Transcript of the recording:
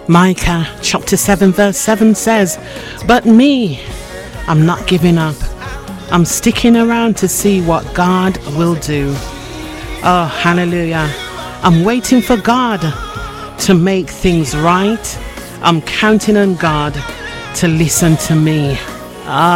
Micah chapter 7 verse 7 says, "But me, I'm not giving up. I'm sticking around to see what God will do." Oh, hallelujah. I'm waiting for God to make things right. I'm counting on God to listen to me.